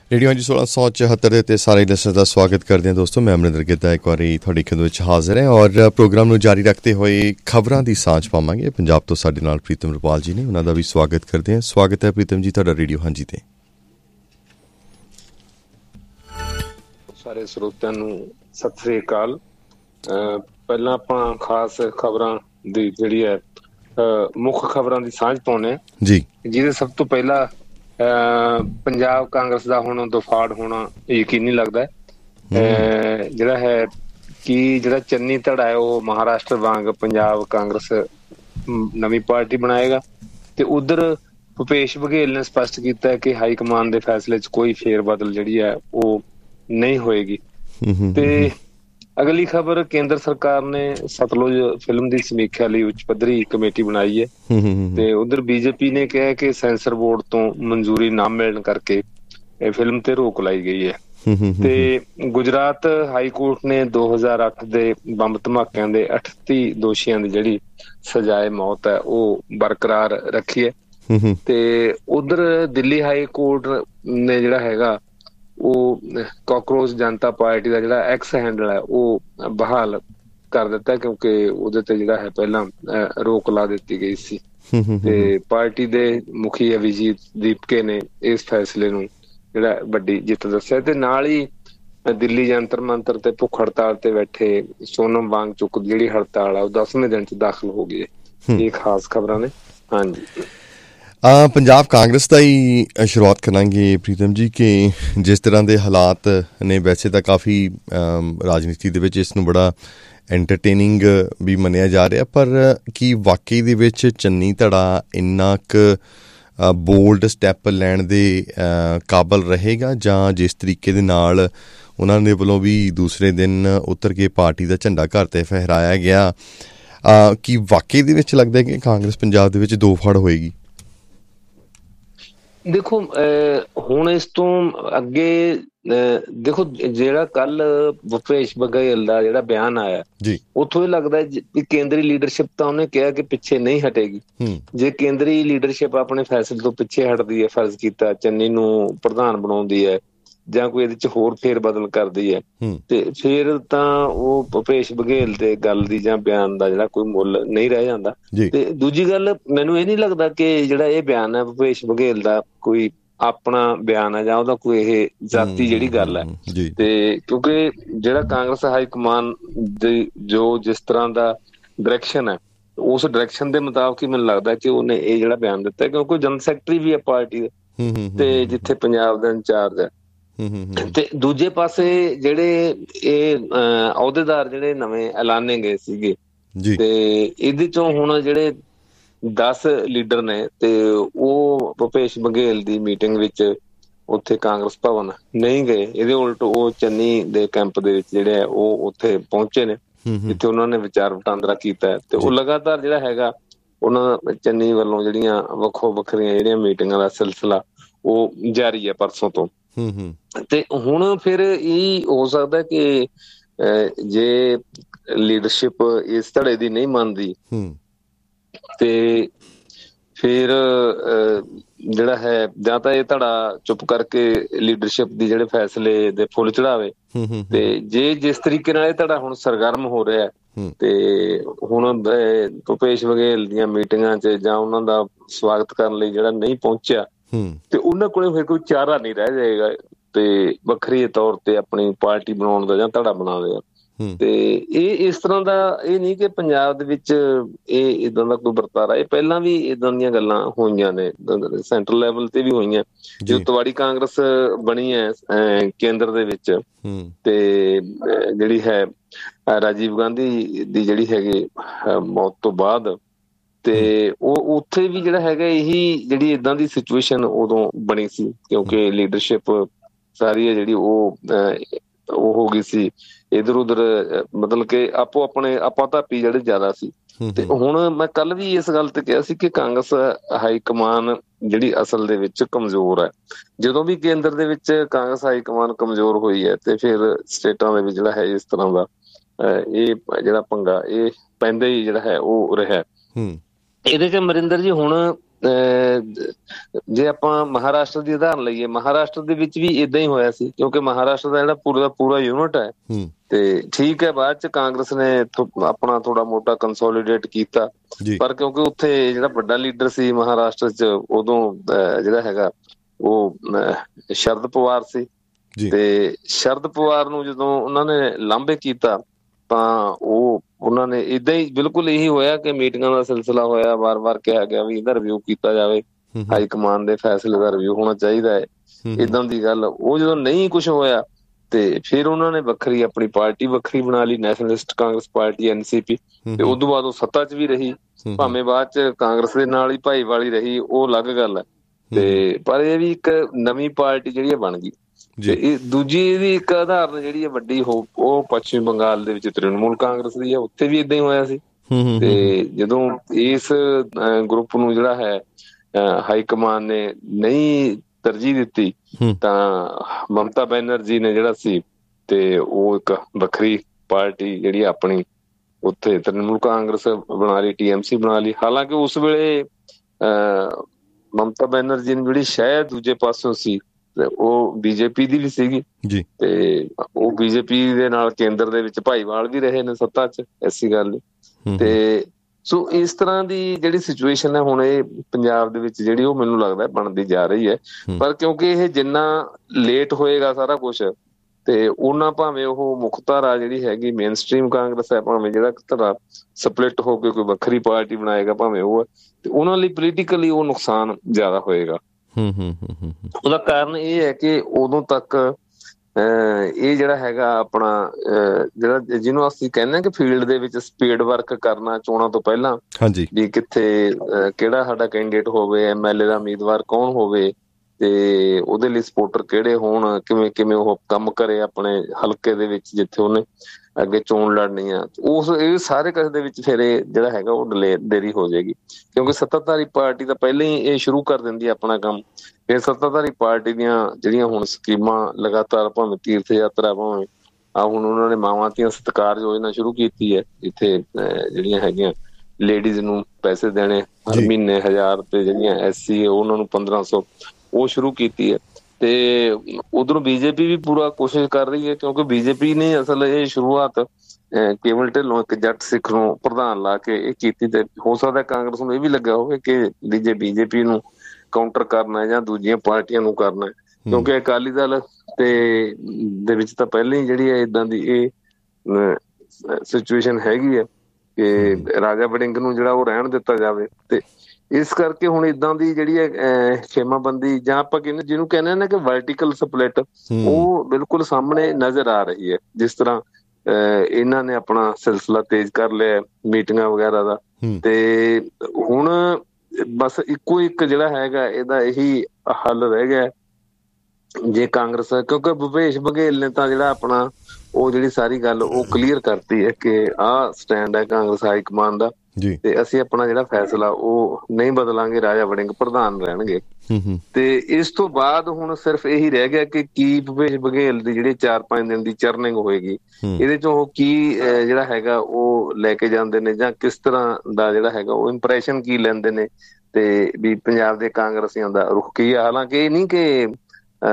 Radio 1674 ਦੇ ਉੱਤੇ ਸਾਰੇ ਲਿਸਨਰ ਦਾ ਸਵਾਗਤ ਕਰਦੇ ਹਾਂ ਦੋਸਤੋ। ਮੈਂ ਅਮਰਿੰਦਰ ਗਿੱਧਾ ਇੱਕ ਵਾਰੀ ਤੁਹਾਡੀ ਖਿਦਮਤ ਵਿੱਚ ਹਾਜ਼ਰ ਹਾਂ ਔਰ ਪ੍ਰੋਗਰਾਮ ਨੂੰ ਜਾਰੀ ਰੱਖਦੇ ਹੋਏ ਖਬਰਾਂ ਦੀ ਸਾਂਝ ਪਾਵਾਂਗੇ। ਪੰਜਾਬ ਤੋਂ ਸਾਡੇ ਨਾਲ ਪ੍ਰੀਤਮ ਰੁਪਾਲ ਜੀ ਨੇ, ਉਹਨਾਂ ਦਾ ਵੀ ਸਵਾਗਤ ਕਰਦੇ ਹਾਂ। ਸਵਾਗਤ ਹੈ ਪ੍ਰੀਤਮ ਜੀ ਤੁਹਾਡਾ ਰੇਡੀਓ ਹਾਂਜੀ ਤੇ। ਸਾਰੇ ਸਰੋਤਿਆਂ ਨੂੰ ਸਤਿ ਸ੍ਰੀ ਅਕਾਲ। ਪਹਿਲਾਂ ਆਪਾਂ ਖਾਸ ਖਬਰਾਂ ਦੀ ਜਿਹੜੀ ਹੈ ਮੁੱਖ ਖਬਰਾਂ ਦੀ ਸਾਂਝ ਪਾਉਂਦੇ ਜੀ, ਜਿਹਦੇ ਸਭ ਤੋਂ ਪਹਿਲਾਂ ਪੰਜਾਬ ਕਾਂਗਰਸ ਦਾ ਹੁਣ ਦਫਾੜ ਹੋਣਾ ਯਕੀਨੀ ਲੱਗਦਾ ਹੈ। ਜਿਹੜਾ ਹੈ ਕਿ ਜਿਹੜਾ ਚੰਨੀ ਧੜਾ ਹੈ ਉਹ ਮਹਾਰਾਸ਼ਟਰ ਵਾਂਗ ਪੰਜਾਬ ਕਾਂਗਰਸ ਨਵੀਂ ਪਾਰਟੀ ਬਣਾਏਗਾ ਤੇ ਉਧਰ ਭੁਪੇਸ਼ ਬਘੇਲ ਨੇ ਸਪਸ਼ਟ ਕੀਤਾ ਹੈ ਕਿ ਹਾਈ ਕਮਾਨ ਦੇ ਫੈਸਲੇ 'ਚ ਕੋਈ ਫੇਰ ਬਦਲ ਜਿਹੜੀ ਹੈ ਉਹ ਨਹੀਂ ਹੋਏਗੀ। ਤੇ ਅਗਲੀ ਖਬਰ, ਕੇਂਦਰ ਸਰਕਾਰ ਨੇ ਸਤਲੁਜ ਫਿਲਮ ਦੀ ਸਮੀਖਿਆ ਲਈ ਉੱਚ ਪੱਧਰੀ ਕਮੇਟੀ ਬਣਾਈ ਹੈ ਤੇ ਉਧਰ ਬੀਜੇਪੀ ਨੇ ਕਿਹਾ ਕਿ ਸੈਂਸਰ ਬੋਰਡ ਤੋਂ ਮਨਜ਼ੂਰੀ ਨਾ ਮਿਲਣ ਕਰਕੇ ਇਹ ਫਿਲਮ ਤੇ ਰੋਕ ਲਾਈ ਗਈ ਹੈ। ਤੇ ਗੁਜਰਾਤ ਹਾਈ ਕੋਰਟ ਨੇ 2008 ਦੇ ਬੰਬ ਧਮਾਕਿਆਂ ਦੇ 38 ਦੋਸ਼ੀਆਂ ਦੀ ਜਿਹੜੀ ਸਜ਼ਾਏ ਮੌਤ ਹੈ ਉਹ ਬਰਕਰਾਰ ਰੱਖੀ ਹੈ। ਤੇ ਉਧਰ ਦਿੱਲੀ ਹਾਈ ਕੋਰਟ ਨੇ ਜਿਹੜਾ ਹੈਗਾ ਉਹ ਕਾਕਰੋਚ ਜਨਤਾ ਪਾਰਟੀ ਦਾ ਜਿਹੜਾ ਐਕਸ ਹੈਂਡਲ ਹੈ ਉਹ ਬਹਾਲ ਕਰ ਦਿੱਤਾ ਕਿਉਂਕਿ ਉਹਦੇ ਤੇ ਜਿਹੜਾ ਹੈ ਪਹਿਲਾਂ ਰੋਕ ਲਾ ਦਿੱਤੀ ਗਈ ਸੀ। ਤੇ ਪਾਰਟੀ ਦੇ ਮੁਖੀ ਅਭਿਜੀਤ ਦੀਪਕੇ ਨੇ ਇਸ ਫੈਸਲੇ ਨੂੰ ਜਿਹੜਾ ਵੱਡੀ ਜਿੱਤ ਦੱਸਿਆ ਤੇ ਨਾਲ ਹੀ ਦਿੱਲੀ ਜੰਤਰ ਮੰਤਰ ਤੇ ਭੁੱਖ ਹੜਤਾਲ ਤੇ ਬੈਠੇ ਸੋਨਮ ਵਾਂਗਚੁਕ ਜਿਹੜੀ ਹੜਤਾਲ ਆ ਉਹ 10ਵੇਂ ਦਿਨ 'ਚ ਦਾਖਲ ਹੋ ਗਈ ਹੈ। ਇਹ ਖਾਸ ਖਬਰਾਂ ਨੇ। ਹਾਂਜੀ, ਪੰਜਾਬ ਕਾਂਗਰਸ ਦਾ ਹੀ ਸ਼ੁਰੂਆਤ ਕਰਾਂਗੇ ਪ੍ਰੀਤਮ ਜੀ ਕਿ ਜਿਸ ਤਰ੍ਹਾਂ ਦੇ ਹਾਲਾਤ ਨੇ, ਵੈਸੇ ਤਾਂ ਕਾਫੀ ਰਾਜਨੀਤੀ ਦੇ ਵਿੱਚ ਇਸ ਨੂੰ ਬੜਾ ਐਂਟਰਟੇਨਿੰਗ ਵੀ ਮੰਨਿਆ ਜਾ ਰਿਹਾ, ਪਰ ਕੀ ਵਾਕਈ ਦੇ ਵਿੱਚ ਚੰਨੀ ਧੜਾ ਇੰਨਾ ਕੁ ਬੋਲਡ ਸਟੈਪ ਲੈਣ ਦੇ ਕਾਬਲ ਰਹੇਗਾ ਜਾਂ ਜਿਸ ਤਰੀਕੇ ਦੇ ਨਾਲ ਉਹਨਾਂ ਦੇ ਵੱਲੋਂ ਵੀ ਦੂਸਰੇ ਦਿਨ ਉਤਰ ਕੇ ਪਾਰਟੀ ਦਾ ਝੰਡਾ ਘਰ 'ਤੇ ਫਹਿਰਾਇਆ ਗਿਆ, ਕੀ ਵਾਕਈ ਦੇ ਵਿੱਚ ਲੱਗਦਾ ਕਿ ਕਾਂਗਰਸ ਪੰਜਾਬ ਦੇ ਵਿੱਚ ਦੋ ਫੜ ਹੋਏਗੀ? ਦੇਖੋ ਹੁਣ ਇਸ ਤੋਂ ਅੱਗੇ ਦੇਖੋ ਜਿਹੜਾ ਕੱਲ ਭੁਪੇਸ਼ ਬਘੇਲ ਦਾ ਜਿਹੜਾ ਬਿਆਨ ਆਇਆ ਉੱਥੋਂ ਇਹ ਲੱਗਦਾ ਕਿ ਕੇਂਦਰੀ ਲੀਡਰਸ਼ਿਪ ਤਾਂ ਉਹਨੇ ਕਿਹਾ ਕਿ ਪਿੱਛੇ ਨਹੀਂ ਹਟੇਗੀ। ਜੇ ਕੇਂਦਰੀ ਲੀਡਰਸ਼ਿਪ ਆਪਣੇ ਫੈਸਲੇ ਤੋਂ ਪਿੱਛੇ ਹਟਦੀ ਹੈ, ਫਰਜ਼ ਕੀਤਾ ਚੰਨੀ ਨੂੰ ਪ੍ਰਧਾਨ ਬਣਾਉਂਦੀ ਹੈ ਜਾਂ ਕੋਈ ਇਹਦੇ 'ਚ ਹੋਰ ਫੇਰ ਬਦਲ ਕਰਦੀ ਹੈ ਤੇ ਫੇਰ ਤਾਂ ਉਹ ਭੁਪੇਸ਼ ਬਘੇਲ ਦੇ ਗੱਲ ਦੀ ਜਾਂ ਬਿਆਨ ਦਾ ਜਿਹੜਾ ਕੋਈ ਮੁੱਲ ਨਹੀਂ ਰਹਿ ਜਾਂਦਾ। ਤੇ ਦੂਜੀ ਗੱਲ, ਮੈਨੂੰ ਇਹ ਨਹੀਂ ਲੱਗਦਾ ਕਿ ਜਿਹੜਾ ਇਹ ਬਿਆਨ ਹੈ ਭੁਪੇਸ਼ ਬਘੇਲ ਦਾ ਕੋਈ ਆਪਣਾ ਬਿਆਨ ਹੈ ਜਾਂ ਉਹਦਾ ਕੋਈ ਇਹ ਜ਼ਾਤੀ ਜਿਹੜੀ ਗੱਲ ਹੈ। ਤੇ ਕਿਉਂਕਿ ਜਿਹੜਾ ਕਾਂਗਰਸ ਹਾਈ ਕਮਾਨ ਦੀ ਜੋ ਜਿਸ ਤਰ੍ਹਾਂ ਦਾ ਡਾਇਰੈਕਸ਼ਨ ਹੈ ਉਸ ਡਾਇਰੈਕਸ਼ਨ ਦੇ ਮੁਤਾਬਕ ਹੀ ਮੈਨੂੰ ਲੱਗਦਾ ਕਿ ਉਹਨੇ ਇਹ ਜਿਹੜਾ ਬਿਆਨ ਦਿੱਤਾ, ਕਿਉਂਕਿ ਜਨਰਲ ਸੈਕਟਰੀ ਵੀ ਹੈ ਪਾਰਟੀ ਦੇ ਤੇ ਜਿੱਥੇ ਪੰਜਾਬ ਦਾ ਇੰਚਾਰਜ ਹੈ। ਤੇ ਦੂਜੇ ਪਾਸੇ ਜਿਹੜੇ ਇਹ ਅਹੁਦੇਦਾਰ ਜਿਹੜੇ ਨਵੇਂ ਐਲਾਨੇ ਗਏ ਸੀਗੇ ਤੇ ਇਹਦੇ ਚੋਂ ਹੁਣ ਜਿਹੜੇ 10 ਲੀਡਰ ਨੇ ਤੇ ਉਹ ਭੁਪੇਸ਼ ਬਘੇਲ ਦੀ ਮੀਟਿੰਗ ਵਿੱਚ ਉੱਥੇ ਕਾਂਗਰਸ ਭਵਨ ਨਹੀਂ ਗਏ। ਇਹਦੇ ਉਲਟ ਉਹ ਚੰਨੀ ਦੇ ਕੈਂਪ ਦੇ ਵਿੱਚ ਜਿਹੜੇ ਆ ਉਹ ਉੱਥੇ ਪਹੁੰਚੇ ਨੇ ਜਿੱਥੇ ਉਹਨਾਂ ਨੇ ਵਿਚਾਰ ਵਟਾਂਦਰਾ ਕੀਤਾ ਤੇ ਉਹ ਲਗਾਤਾਰ ਜਿਹੜਾ ਹੈਗਾ ਉਹਨਾਂ ਚੰਨੀ ਵੱਲੋਂ ਜਿਹੜੀਆਂ ਵੱਖੋ ਵੱਖਰੀਆਂ ਜਿਹੜੀਆਂ ਮੀਟਿੰਗਾਂ ਦਾ ਸਿਲਸਿਲਾ ਉਹ ਜਾਰੀ ਹੈ ਪਰਸੋਂ ਤੋਂ। ਤੇ ਹੁਣ ਫਿਰ ਇਹ ਹੋ ਸਕਦਾ ਕਿ ਜੇ ਲੀਡਰਸ਼ਿਪ ਇਸ ਧੜੇ ਦੀ ਨਹੀਂ ਮੰਨਦੀ ਤੇ ਫਿਰ ਜਿਹੜਾ ਹੈ ਜਾਂ ਤਾਂ ਇਹ ਧੜਾ ਚੁੱਪ ਕਰਕੇ ਲੀਡਰਸ਼ਿਪ ਦੀ ਜਿਹੜੇ ਫੈਸਲੇ ਦੇ ਫੁੱਲ ਚੜਾਵੇ ਤੇ ਜੇ ਜਿਸ ਤਰੀਕੇ ਨਾਲ ਇਹ ਧੜਾ ਹੁਣ ਸਰਗਰਮ ਹੋ ਰਿਹਾ ਤੇ ਹੁਣ ਭੁਪੇਸ਼ ਬਘੇਲ ਦੀਆਂ ਮੀਟਿੰਗਾਂ 'ਚ ਜਾਂ ਉਹਨਾਂ ਦਾ ਸਵਾਗਤ ਕਰਨ ਲਈ ਜਿਹੜਾ ਨਹੀਂ ਪਹੁੰਚਿਆ ਤੇ ਉਹਨਾਂ ਕੋਲੇ ਫਿਰ ਕੋਈ ਚਾਰਾ ਨਹੀਂ ਰਹਿ ਜਾਏਗਾ ਤੇ ਵੱਖਰੀ ਤੌਰ ਤੇ ਆਪਣੀ ਪਾਰਟੀ ਬਣਾਉਣ ਦਾ ਜਾਂ ਧੜਾ ਬਣਾ ਲਿਆ। ਤੇ ਇਹ ਇਸ ਤਰ੍ਹਾਂ ਦਾ ਇਹ ਨਹੀਂ ਕਿ ਪੰਜਾਬ ਦੇ ਵਿੱਚ ਇਹ ਏਦਾਂ ਦਾ ਕੋਈ ਵਰਤਾਰਾ, ਇਹ ਪਹਿਲਾਂ ਵੀ ਏਦਾਂ ਦੀਆਂ ਗੱਲਾਂ ਹੋਈਆਂ ਨੇ, ਸੈਂਟਰਲ ਲੈਵਲ ਤੇ ਵੀ ਹੋਈਆਂ। ਜੋ ਤਵਾੜੀ ਕਾਂਗਰਸ ਬਣੀ ਹੈ ਕੇਂਦਰ ਦੇ ਵਿੱਚ ਤੇ ਜਿਹੜੀ ਹੈ ਰਾਜੀਵ ਗਾਂਧੀ ਦੀ ਜਿਹੜੀ ਹੈਗੀ ਮੌਤ ਤੋਂ ਬਾਅਦ ਤੇ ਉਹ ਉੱਥੇ ਵੀ ਜਿਹੜਾ ਹੈਗਾ ਇਹੀ ਜਿਹੜੀ ਏਦਾਂ ਦੀ ਸਿਚੁਏਸ਼ਨ ਉਦੋਂ ਬਣੀ ਸੀ ਕਿਉਂਕਿ ਲੀਡਰਸ਼ਿਪ ਸਾਰੀ ਹੈ ਜਿਹੜੀ ਉਹ ਹੋ ਗਈ ਸੀ ਇੱਧਰ ਉੱਧਰ, ਮਤਲਬ ਕਿ ਆਪੋ ਆਪਣੇ ਆਪਾਂ ਧਾਪੀ ਜਿਹੜੇ ਜ਼ਿਆਦਾ ਸੀ। ਤੇ ਹੁਣ ਮੈਂ ਕੱਲ ਵੀ ਇਸ ਗੱਲ ਤੇ ਕਿਹਾ ਸੀ ਕਿ ਕਾਂਗਰਸ ਹਾਈ ਕਮਾਨ ਜਿਹੜੀ ਅਸਲ ਦੇ ਵਿੱਚ ਕਮਜ਼ੋਰ ਹੈ। ਜਦੋਂ ਵੀ ਕੇਂਦਰ ਦੇ ਵਿੱਚ ਕਾਂਗਰਸ ਹਾਈ ਕਮਾਨ ਕਮਜ਼ੋਰ ਹੋਈ ਹੈ ਤੇ ਫਿਰ ਸਟੇਟਾਂ ਦੇ ਵਿੱਚ ਜਿਹੜਾ ਹੈ ਇਸ ਤਰ੍ਹਾਂ ਦਾ ਇਹ ਜਿਹੜਾ ਪੰਗਾ ਇਹ ਪੈਂਦਾ ਹੀ ਜਿਹੜਾ ਹੈ ਉਹ ਰਿਹਾ। ਇਹਦੇ 'ਚ ਅਮਰਿੰਦਰ ਜੀ ਹੁਣ ਜੇ ਆਪਾਂ ਮਹਾਰਾਸ਼ਟਰ ਦੀ ਉਦਾਹਰਨ ਲਈਏ, ਮਹਾਰਾਸ਼ਟਰ ਦੇ ਵਿੱਚ ਵੀ ਇਦਾਂ ਹੀ ਹੋਇਆ ਸੀ, ਕਿਉਂਕਿ ਮਹਾਰਾਸ਼ਟਰ ਦਾ ਜਿਹੜਾ ਪੂਰਾ ਦਾ ਪੂਰਾ ਯੂਨਿਟ ਹੈ। ਤੇ ਠੀਕ ਹੈ, ਬਾਅਦ ਚ ਕਾਂਗਰਸ ਨੇ ਆਪਣਾ ਥੋੜਾ ਮੋਟਾ ਕੰਸੋਲੀਡੇਟ ਕੀਤਾ, ਪਰ ਕਿਉਂਕਿ ਉੱਥੇ ਜਿਹੜਾ ਵੱਡਾ ਲੀਡਰ ਸੀ ਮਹਾਰਾਸ਼ਟਰ ਚ ਉਦੋਂ ਜਿਹੜਾ ਹੈਗਾ ਉਹ ਸ਼ਰਦ ਪਵਾਰ ਸੀ। ਤੇ ਸ਼ਰਦ ਪਵਾਰ ਨੂੰ ਜਦੋਂ ਉਹਨਾਂ ਨੇ ਲਾਂਭੇ ਕੀਤਾ ਤਾਂ ਉਹਨਾਂ ਨੇ ਏਦਾਂ ਹੀ ਬਿਲਕੁਲ ਇਹੀ ਹੋਇਆ ਕਿ ਮੀਟਿੰਗਾਂ ਦਾ ਸਿਲਸਿਲਾ ਹੋਇਆ, ਵਾਰ-ਵਾਰ ਕਿਹਾ ਗਿਆ ਵੀ ਇਹਦਾ ਰਿਵਿਊ ਕੀਤਾ ਜਾਵੇ, ਹਾਈ ਕਮਾਨ ਦੇ ਫੈਸਲੇ ਦਾ ਰਿਵਿਊ ਹੋਣਾ ਚਾਹੀਦਾ ਹੈ, ਏਦਾਂ ਦੀ ਗੱਲ। ਉਹ ਜਦੋਂ ਨਹੀਂ ਕੁਛ ਹੋਇਆ ਤੇ ਫਿਰ ਉਹਨਾਂ ਨੇ ਵੱਖਰੀ ਆਪਣੀ ਪਾਰਟੀ ਵੱਖਰੀ ਬਣਾ ਲਈ, ਨੈਸ਼ਨਲਿਸਟ ਕਾਂਗਰਸ ਪਾਰਟੀ NCP, ਤੇ ਉਦੋਂ ਬਾਅਦ ਉਹ ਸੱਤਾ 'ਚ ਵੀ ਰਹੀ, ਭਾਵੇਂ ਬਾਅਦ 'ਚ ਕਾਂਗਰਸ ਦੇ ਨਾਲ ਹੀ ਭਾਈਵਾਲੀ ਰਹੀ, ਉਹ ਅਲੱਗ ਗੱਲ ਹੈ। ਤੇ ਪਰ ਇਹ ਵੀ ਇੱਕ ਨਵੀਂ ਪਾਰਟੀ ਜਿਹੜੀ ਬਣ ਗਈ। ਤੇ ਇਹ ਦੂਜੀ ਇਹਦੀ ਇੱਕ ਉਦਾਹਰਨ ਜਿਹੜੀ ਹੈ ਵੱਡੀ ਉਹ ਪੱਛਮੀ ਬੰਗਾਲ ਦੇ ਵਿੱਚ ਤ੍ਰਿਣਮੂਲ ਕਾਂਗਰਸ ਦੀ ਹੈ, ਉੱਥੇ ਵੀ ਏਦਾਂ ਹੀ ਹੋਇਆ ਸੀ। ਤੇ ਜਦੋਂ ਇਸ ਗਰੁੱਪ ਨੂੰ ਜਿਹੜਾ ਹੈ ਹਾਈ ਕਮਾਨ ਨੇ ਨਹੀਂ ਤਰਜੀਹ ਦਿੱਤੀ ਤਾਂ ਮਮਤਾ ਬੈਨਰਜੀ ਨੇ ਜਿਹੜਾ ਸੀ ਤੇ ਉਹ ਇੱਕ ਵੱਖਰੀ ਪਾਰਟੀ ਜਿਹੜੀ ਆਪਣੀ ਉੱਥੇ ਤ੍ਰਿਣਮੂਲ ਕਾਂਗਰਸ ਬਣਾ ਲਈ, TMC ਬਣਾ ਲਈ। ਹਾਲਾਂਕਿ ਉਸ ਵੇਲੇ ਮਮਤਾ ਬੈਨਰਜੀ ਨੇ ਜਿਹੜੀ ਸ਼ਾਇਦ ਦੂਜੇ ਪਾਸੋਂ ਸੀ ਉਹ BJP ਦੀ ਵੀ ਸੀਗੀ, ਤੇ ਉਹ BJP ਦੇ ਨਾਲ ਕੇਂਦਰ ਦੇ ਵਿੱਚ ਭਾਈਵਾਲ ਵੀ ਰਹੇ ਨੇ ਸੱਤਾ 'ਚ, ਐਸੀ ਗੱਲ ਨਹੀਂ। ਤੇ ਸੋ ਇਸ ਤਰ੍ਹਾਂ ਦੀ ਜਿਹੜੀ ਸਿਚੁਏਸ਼ਨ ਹੈ ਹੁਣ ਇਹ ਪੰਜਾਬ ਦੇ ਵਿੱਚ ਜਿਹੜੀ ਉਹ ਮੈਨੂੰ ਲੱਗਦਾ ਬਣਦੀ ਜਾ ਰਹੀ ਹੈ। ਪਰ ਕਿਉਂਕਿ ਇਹ ਜਿੰਨਾ ਲੇਟ ਹੋਏਗਾ ਸਾਰਾ ਕੁਛ ਤੇ ਉਹਨਾਂ ਭਾਵੇਂ ਉਹ ਮੁੱਖ ਧਾਰਾ ਜਿਹੜੀ ਹੈਗੀ ਮੇਨ ਸਟ੍ਰੀਮ ਕਾਂਗਰਸ ਹੈ, ਭਾਵੇਂ ਜਿਹੜਾ ਧਾਰਾ ਸਪਲਿਟ ਹੋ ਕੇ ਕੋਈ ਵੱਖਰੀ ਪਾਰਟੀ ਬਣਾਏਗਾ ਭਾਵੇਂ ਉਹ, ਤੇ ਉਹਨਾਂ ਲਈ ਪੋਲੀਟੀਕਲੀ ਉਹ ਨੁਕਸਾਨ ਜ਼ਿਆਦਾ ਹੋਏਗਾ। ਉਹਦਾ ਕਾਰਨ ਇਹ ਹੈ ਕਿ ਉਦੋਂ ਤੱਕ ਇਹ ਜਿਹੜਾ ਹੈਗਾ ਆਪਣਾ ਜਿਹੜਾ ਜਿਹਨੂੰ ਅਸੀਂ ਕਹਿੰਦੇ ਹਾਂ ਕਿ ਫੀਲਡ ਦੇ ਵਿੱਚ ਸਪੀਡ ਵਰਕ ਕਰਨਾ ਚੋਣਾਂ ਤੋਂ ਪਹਿਲਾਂ, ਵੀ ਕਿੱਥੇ ਕਿਹੜਾ ਸਾਡਾ ਕੈਂਡੀਡੇਟ ਹੋਵੇ, MLA ਦਾ ਉਮੀਦਵਾਰ ਕੌਣ ਹੋਵੇ, ਤੇ ਉਹਦੇ ਲਈ ਸਪੋਰਟਰ ਕਿਹੜੇ ਹੋਣ, ਕਿਵੇਂ ਕਿਵੇਂ ਉਹ ਕੰਮ ਕਰੇ ਆਪਣੇ ਹਲਕੇ ਦੇ ਵਿੱਚ ਜਿੱਥੇ ਉਹਨੇ ਅੱਗੇ ਚੋਣ ਲੜਨੀ ਆ, ਇਹ ਸਾਰੇ ਕਿਸੇ ਦੇ ਵਿੱਚ ਫਿਰ ਇਹ ਜਿਹੜਾ ਹੈਗਾ ਉਹ ਦੇਰੀ ਹੋ ਜਾਏਗੀ। ਕਿਉਂਕਿ ਸੱਤਾਧਾਰੀ ਪਾਰਟੀ ਤਾਂ ਪਹਿਲਾਂ ਹੀ ਇਹ ਸ਼ੁਰੂ ਕਰ ਦਿੰਦੀ ਹੈ ਆਪਣਾ ਕੰਮ। ਫਿਰ ਸੱਤਾਧਾਰੀ ਪਾਰਟੀ ਦੀਆਂ ਜਿਹੜੀਆਂ ਹੁਣ ਸਕੀਮਾਂ ਲਗਾਤਾਰ, ਭਾਵੇਂ ਤੀਰਥ ਯਾਤਰਾ, ਭਾਵੇਂ ਹੁਣ ਉਹਨਾਂ ਨੇ ਮਾਵਾਂ ਧੀਆਂ ਸਤਿਕਾਰ ਯੋਜਨਾ ਸ਼ੁਰੂ ਕੀਤੀ ਹੈ, ਜਿੱਥੇ ਜਿਹੜੀਆਂ ਹੈਗੀਆਂ ਲੇਡੀਜ਼ ਨੂੰ ਪੈਸੇ ਦੇਣੇ ਹਰ ਮਹੀਨੇ 1000 ਰੁਪਏ, ਜਿਹੜੀਆਂ SC ਉਹਨਾਂ ਨੂੰ 1500, ਉਹ ਸ਼ੁਰੂ ਕੀਤੀ ਹੈ। ਤੇ ਉਧਰੋਂ BJP ਵੀ ਪੂਰਾ ਕੋਸ਼ਿਸ਼ ਕਰ ਰਹੀ ਹੈ, ਕਿਉਂਕਿ BJP ਨੇ ਅਸਲ ਇਹ ਸ਼ੁਰੂਆਤ ਕੇਵਲ ਢਿੱਲੋਂ ਇੱਕ ਜੱਟ ਸਿੱਖ ਨੂੰ ਪ੍ਰਧਾਨ ਲਾ ਕੇ ਇਹ ਕੀਤੀ। ਤੇ ਹੋ ਸਕਦਾ ਕਾਂਗਰਸ ਨੂੰ ਇਹ ਵੀ ਲੱਗਾ ਹੋਵੇ ਕਿ BJP ਨੂੰ ਕਾਊਂਟਰ ਕਰਨਾ ਜਾਂ ਦੂਜੀਆਂ ਪਾਰਟੀਆਂ ਨੂੰ ਕਰਨਾ, ਕਿਉਂਕਿ ਅਕਾਲੀ ਦਲ ਦੇ ਵਿੱਚ ਤਾਂ ਪਹਿਲਾਂ ਹੀ ਜਿਹੜੀ ਹੈ ਏਦਾਂ ਦੀ ਇਹ ਸਿਚੁਏਸ਼ਨ ਹੈਗੀ ਹੈ ਕਿ ਰਾਜਾ ਵੜਿੰਗ ਨੂੰ ਜਿਹੜਾ ਉਹ ਰਹਿਣ ਦਿੱਤਾ ਜਾਵੇ। ਤੇ ਇਸ ਕਰਕੇ ਹੁਣ ਏਦਾਂ ਦੀ ਜਿਹੜੀ ਹੈ ਖੇਮਾਬੰਦੀ, ਜਾਂ ਆਪਾਂ ਜਿਹਨੂੰ ਕਹਿੰਦੇ ਨਾ ਕਿ ਵਰਟੀਕਲ ਸਪਲਿਟ, ਉਹ ਬਿਲਕੁਲ ਸਾਹਮਣੇ ਨਜ਼ਰ ਆ ਰਹੀ ਹੈ। ਜਿਸ ਤਰ੍ਹਾਂ ਇਹਨਾਂ ਨੇ ਆਪਣਾ ਸਿਲਸਿਲਾ ਤੇਜ਼ ਕਰ ਲਿਆ ਮੀਟਿੰਗਾਂ ਵਗੈਰਾ ਦਾ, ਤੇ ਹੁਣ ਬਸ ਇੱਕੋ ਇੱਕ ਜਿਹੜਾ ਹੈਗਾ ਇਹਦਾ ਇਹੀ ਹੱਲ ਰਹਿ ਗਿਆ ਜੇ ਕਾਂਗਰਸ, ਕਿਉਂਕਿ ਭੁਪੇਸ਼ ਬਘੇਲ ਨੇ ਤਾਂ ਜਿਹੜਾ ਆਪਣਾ ਉਹ ਜਿਹੜੀ ਸਾਰੀ ਗੱਲ ਉਹ ਕਲੀਅਰ ਕਰਤੀ ਹੈ ਕਿ ਆਹ ਸਟੈਂਡ ਹੈ ਕਾਂਗਰਸ ਹਾਈ ਕਮਾਨ ਦਾ, ਤੇ ਅਸੀਂ ਆਪਣਾ ਜਿਹੜਾ ਫੈਸਲਾ ਉਹ ਨਹੀਂ ਬਦਲਾਂਗੇ, ਰਾਜਾ ਵੜਿੰਗ ਪ੍ਰਧਾਨ ਰਹਿਣਗੇ। ਤੇ ਇਸ ਤੋਂ ਬਾਅਦ ਹੁਣ ਸਿਰਫ ਇਹੀ ਰਹਿ ਗਿਆ ਕਿ ਕੀ ਭੁਪੇਸ਼ ਬਘੇਲ ਦੀ ਜਿਹੜੀ 4-5 ਦਿਨ ਦੀ ਚਰਨਿੰਗ ਹੋਏਗੀ, ਇਹਦੇ ਚੋਂ ਉਹ ਕੀ ਜਿਹੜਾ ਹੈਗਾ ਉਹ ਲੈ ਕੇ ਜਾਂਦੇ ਨੇ, ਜਾਂ ਕਿਸ ਤਰ੍ਹਾਂ ਦਾ ਜਿਹੜਾ ਹੈਗਾ ਉਹ ਇੰਪ੍ਰੈਸ਼ਨ ਕੀ ਲੈਂਦੇ ਨੇ, ਤੇ ਵੀ ਪੰਜਾਬ ਦੇ ਕਾਂਗਰਸੀਆਂ ਦਾ ਰੁਖ ਕੀ ਆ। ਹਾਲਾਂਕਿ ਇਹ ਨਹੀਂ ਕਿ